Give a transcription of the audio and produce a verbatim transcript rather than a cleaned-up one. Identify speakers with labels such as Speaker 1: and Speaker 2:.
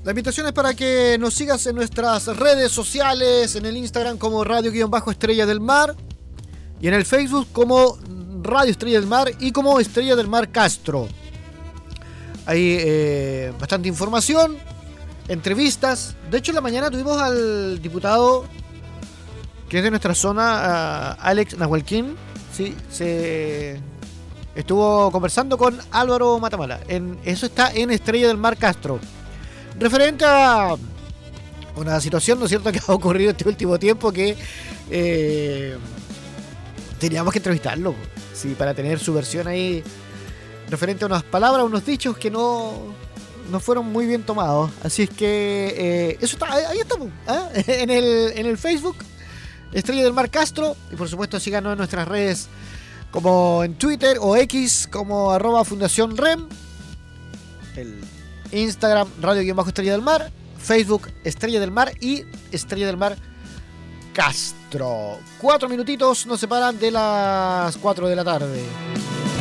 Speaker 1: La invitación es para que nos sigas en nuestras redes sociales, en el Instagram como Radio-Estrella del Mar y en el Facebook como Radio Estrella del Mar y como Estrella del Mar Castro. Hay eh, bastante información, entrevistas. De hecho, en la mañana tuvimos al diputado que es de nuestra zona, uh, Alex Nahualquín. Sí, se estuvo conversando con Álvaro Matamala. En, eso está en Estrella del Mar Castro. Referente a una situación, ¿no es cierto?, que ha ocurrido este último tiempo, que eh, teníamos que entrevistarlo, sí, para tener su versión ahí referente a unas palabras, unos dichos que no, no fueron muy bien tomados. Así es que eh, eso está, ahí estamos, ¿eh? en, el, en el Facebook, Estrella del Mar Castro, y por supuesto síganos en nuestras redes como en Twitter o X como arroba Fundación Rem, el Instagram Radio-Estrella del Mar, Facebook Estrella del Mar y Estrella del Mar Castro. Cuatro minutitos nos separan de las cuatro de la tarde.